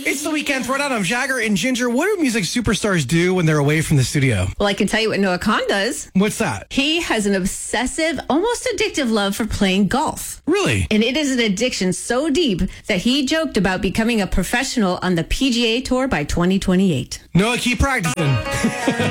It's the weekend throwdown of Jagger and Ginger. What do music superstars do when they're away from the studio? Well, I can tell you what Noah Khan does. What's that? He has an obsessive, almost addictive love for playing golf. Really? And it is an addiction so deep that he joked about becoming a professional on the PGA Tour by 2028. Noah, keep practicing.